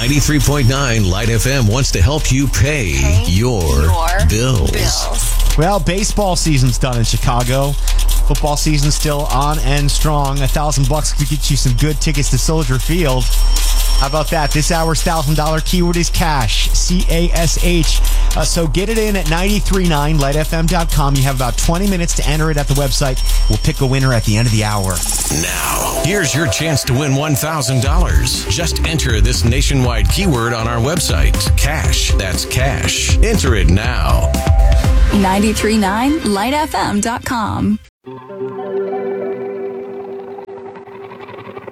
93.9 Light FM wants to help you pay your bills. Well, baseball season's done in Chicago. Football season's still on and strong. $1,000 could get you some good tickets to Soldier Field. How about that? This hour's $1,000 keyword is cash. C-A-S-H. So get it in at 939lightfm.com. You have about 20 minutes to enter it at the website. We'll pick a winner at the end of the hour. Now, here's your chance to win $1,000. Just enter this nationwide keyword on our website. Cash. That's cash. Enter it now. 939lightfm.com.